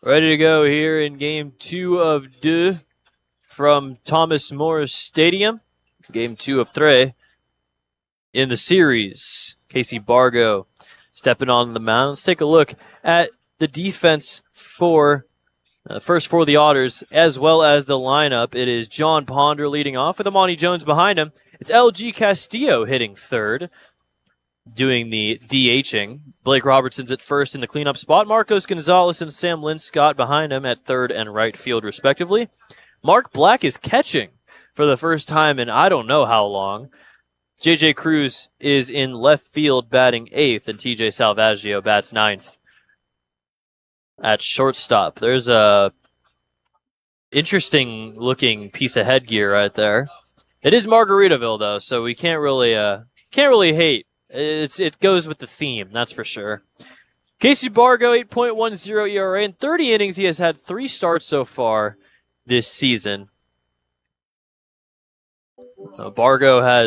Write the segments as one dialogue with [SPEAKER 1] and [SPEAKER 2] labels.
[SPEAKER 1] Ready to go here in game 2 of 2 from Thomas More Stadium. Game 2 of 3 in the series. Casey Bargo stepping on the mound. Let's take a look at the defense for first for the Otters, as well as the lineup. It is John Ponder leading off with Amani Jones behind him. It's LG Castillo hitting third, doing the DHing. Blake Robertson's at first in the cleanup spot. Marcos Gonzalez and Sam Linscott behind him at third and right field, respectively. Mark Black is catching for the first time in I don't know how long. JJ Cruz is in left field batting eighth, and TJ Salvaggio bats ninth at shortstop. There's a interesting looking piece of headgear right there. It is Margaritaville though, so we can't really hate. It goes with the theme, that's for sure. Casey Bargo, 8.10 ERA. In 30 innings, he has had 3 starts so far this season. Bargo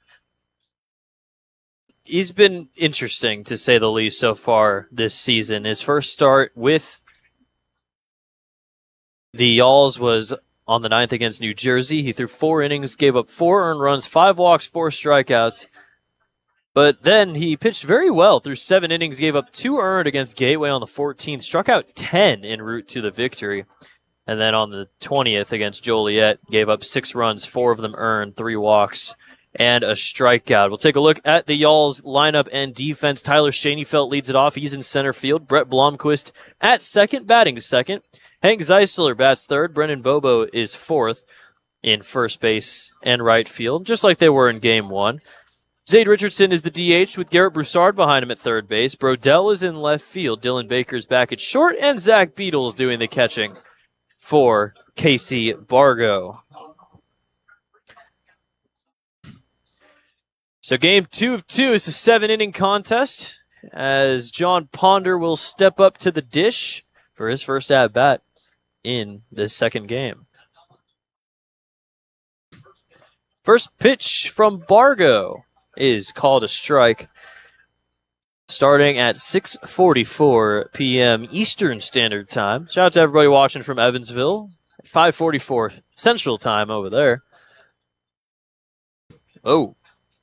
[SPEAKER 1] he's been interesting, to say the least, so far this season. His first start with the Yalls was on the 9th against New Jersey. He threw 4 innings, gave up 4 earned runs, 5 walks, 4 strikeouts. But then he pitched very well through 7 innings, gave up 2 earned against Gateway on the 14th, struck out 10 en route to the victory. And then on the 20th against Joliet, gave up 6 runs, 4 of them earned, 3 walks, and a strikeout. We'll take a look at the Y'all's lineup and defense. Tyler Schoenfeld leads it off. He's in center field. Brett Blomquist at second, batting second. Hank Zeisler bats third. Brennan Bobo is fourth in first base and right field, just like they were in game 1. Zade Richardson is the DH with Garrett Broussard behind him at third base. Brodell is in left field. Dylan Baker's back at short, and Zach Beadle's doing the catching for Casey Bargo. So game 2 of 2 is a 7-inning contest, as John Ponder will step up to the dish for his first at-bat in this second game. First pitch from Bargo is called a strike, starting at 6:44 p.m. Eastern Standard Time. Shout out to everybody watching from Evansville. 5:44 Central Time over there. Oh.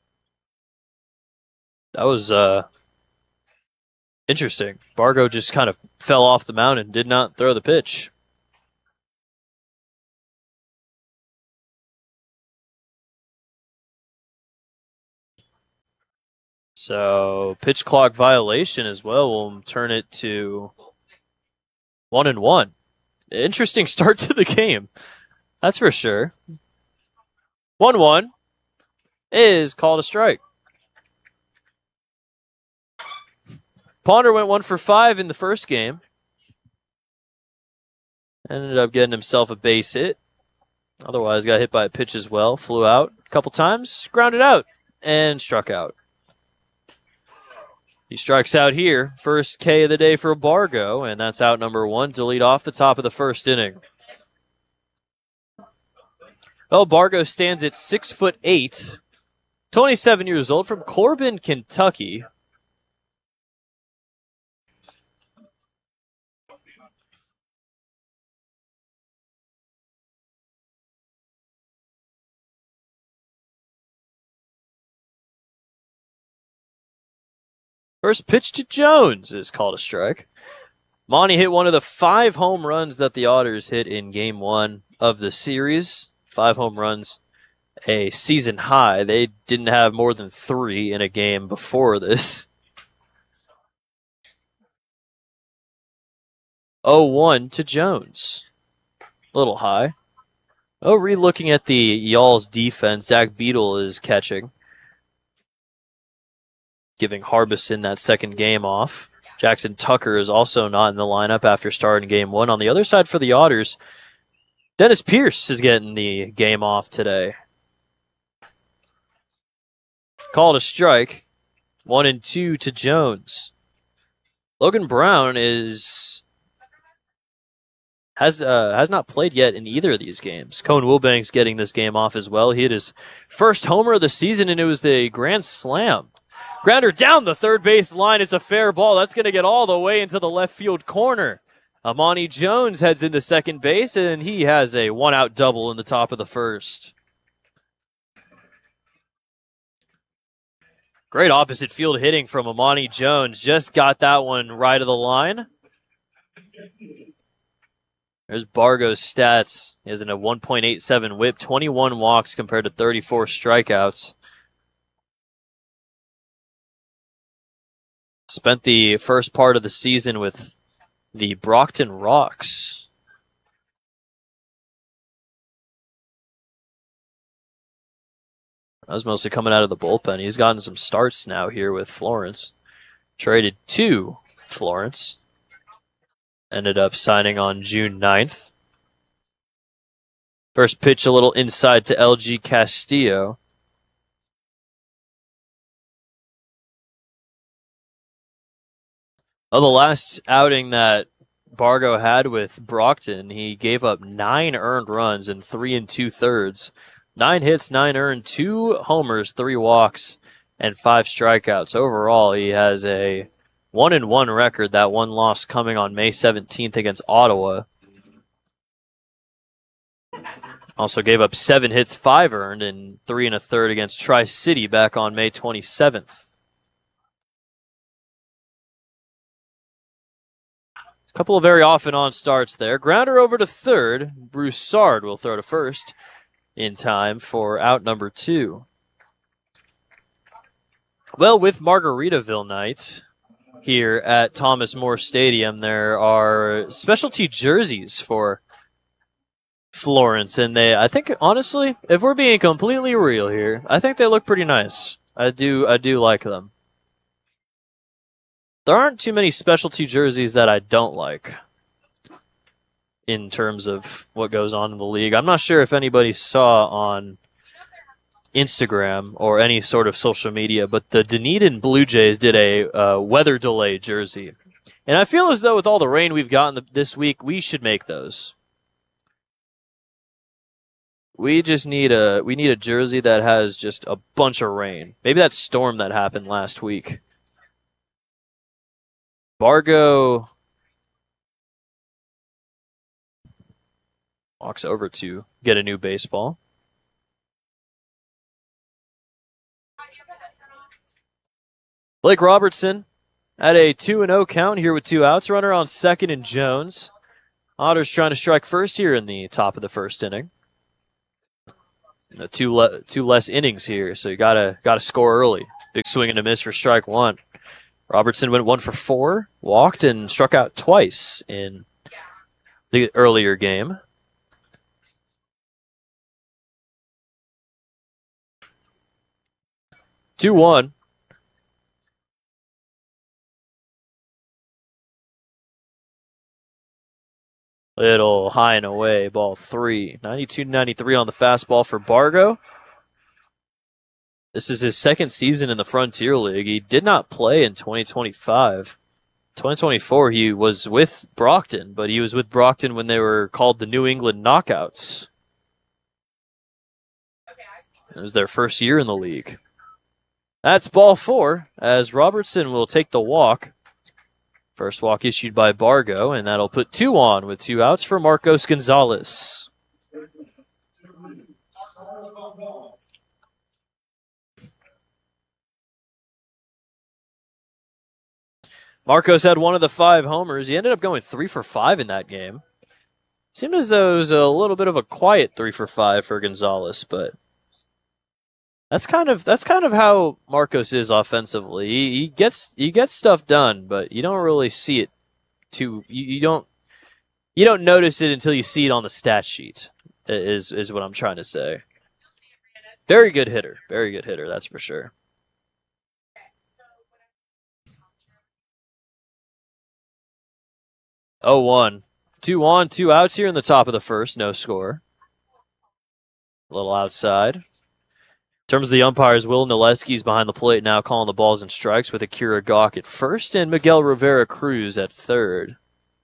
[SPEAKER 1] That was interesting. Bargo just kind of fell off the mound and did not throw the pitch. So, pitch clock violation as well will turn it to 1-1. Interesting start to the game. That's for sure. 1-1 is called a strike. Ponder went 1 for 5 in the first game. Ended up getting himself a base hit. Otherwise, got hit by a pitch as well. Flew out a couple times, grounded out, and struck out. He strikes out here. First K of the day for Bargo, and that's out number 1 to lead off the top of the first inning. Well, Bargo stands at 6'8", 27 years old, from Corbin, Kentucky. First pitch to Jones is called a strike. Monty hit one of the 5 home runs that the Otters hit in game 1 of the series. 5 home runs, a season high. They didn't have more than 3 in a game before this. 0-1 to Jones. A little high. Oh, re-looking at the Y'all's defense, Zach Beadle is catching, giving Harbison that second game off. Jackson Tucker is also not in the lineup after starting game 1. On the other side for the Otters, Dennis Pierce is getting the game off today. Called a strike. 1-2 to Jones. Logan Brown has not played yet in either of these games. Cone Wilbanks getting this game off as well. He hit his first homer of the season, and it was the grand slam. Grounder down the third base line. It's a fair ball. That's going to get all the way into the left field corner. Amani Jones heads into second base, and he has a one-out double in the top of the first. Great opposite field hitting from Amani Jones. Just got that one right of the line. There's Bargo's stats. He has a 1.87 whip, 21 walks compared to 34 strikeouts. Spent the first part of the season with the Brockton Rocks. That was mostly coming out of the bullpen. He's gotten some starts now here with Florence. Traded to Florence. Ended up signing on June 9th. First pitch a little inside to LG Castillo. Oh, the last outing that Bargo had with Brockton, he gave up 9 earned runs in 3 2/3. 9 hits, 9 earned, 2 homers, 3 walks, and 5 strikeouts. Overall, he has a 1-1 record, that one loss coming on May 17th against Ottawa. Also gave up 7 hits, 5 earned, and 3 1/3 against Tri-City back on May 27th. A couple of very off and on starts there. Grounder over to third. Broussard will throw to first in time for out number 2. Well, with Margaritaville night here at Thomas More Stadium, there are specialty jerseys for Florence, and I think, honestly, if we're being completely real here, I think they look pretty nice. I do like them. There aren't too many specialty jerseys that I don't like in terms of what goes on in the league. I'm not sure if anybody saw on Instagram or any sort of social media, but the Dunedin Blue Jays did a weather delay jersey. And I feel as though with all the rain we've gotten this week, we should make those. We just need a jersey that has just a bunch of rain. Maybe that storm that happened last week. Bargo walks over to get a new baseball. Blake Robertson at a 2-0 count here with 2 outs. Runner on second and Jones. Otters trying to strike first here in the top of the first inning. Two less innings here, so you gotta score early. Big swing and a miss for strike 1. Robertson went 1 for 4, walked and struck out twice in the earlier game. Two 1. Little high and away, ball 3. 92-93 on the fastball for Bargo. This is his second season in the Frontier League. He did not play in 2025. 2024, he was with Brockton, but he was with Brockton when they were called the New England Knockouts. It was their first year in the league. That's ball 4, as Robertson will take the walk. First walk issued by Bargo, and that'll put 2 on with 2 outs for Marcos Gonzalez. Marcos had one of the 5 homers. He ended up going 3 for 5 in that game. Seemed as though it was a little bit of a quiet 3 for 5 for Gonzalez, but that's kind of how Marcos is offensively. He gets stuff done, but you don't really see it you don't notice it until you see it on the stat sheet. Is what I'm trying to say. Very good hitter, that's for sure. Oh, 1. 2 on, 2 outs here in the top of the first. No score. A little outside. In terms of the umpires, Will Naleski's behind the plate now calling the balls and strikes with Akira Gawk at first and Miguel Rivera Cruz at third.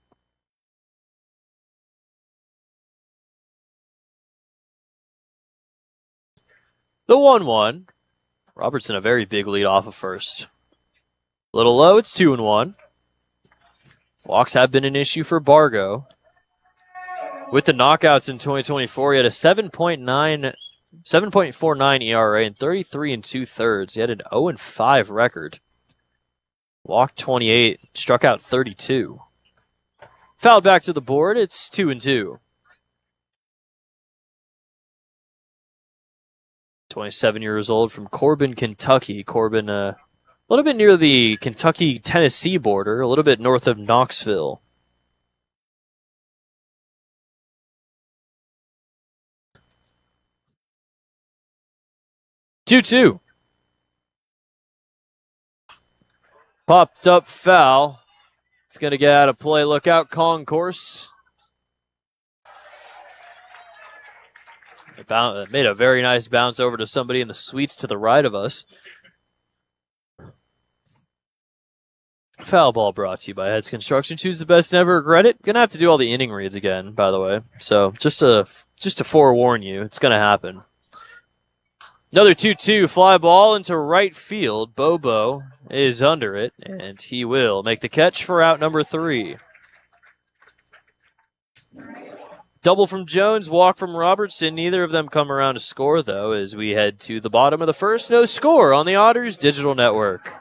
[SPEAKER 1] The 1-1. Robertson a very big lead off of first. A little low, it's 2-1. Walks have been an issue for Bargo. With the knockouts in 2024, he had a 7.49 ERA and 33 2/3. He had an 0-5 record. Walked 28, struck out 32. Fouled back to the board, it's 2-2. 27 years old from Corbin, Kentucky. Corbin, a little bit near the Kentucky-Tennessee border, a little bit north of Knoxville. Two-two. Popped up foul. It's going to get out of play. Look out, concourse. It made a very nice bounce over to somebody in the suites to the right of us. Foul ball brought to you by Heads Construction. Choose the best, never regret it. Gonna have to do all the inning reads again, by the way. So just to forewarn you, it's gonna happen. Another 2-2 fly ball into right field. Bobo is under it, and he will make the catch for out number 3. Double from Jones, walk from Robertson. Neither of them come around to score, though, as we head to the bottom of the first. No score on the Otters Digital Network.